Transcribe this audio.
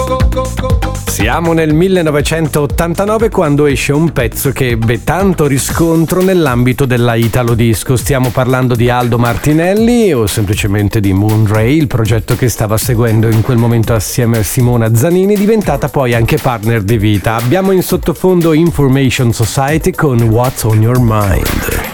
Siamo nel 1989 quando esce un pezzo che ebbe tanto riscontro nell'ambito della Italo Disco. Stiamo parlando di Aldo Martinelli o semplicemente di Moonray, il progetto che stava seguendo in quel momento assieme a Simona Zanini, diventata poi anche partner di vita. Abbiamo in sottofondo Information Society con What's on Your Mind.